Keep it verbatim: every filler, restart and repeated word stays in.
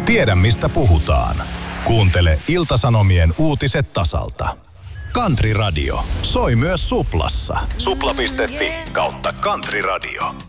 Tiedä mistä puhutaan. Kuuntele Ilta-Sanomien uutiset tasalta. Country Radio soi myös Suplassa. Supla piste fi kautta Country Radio.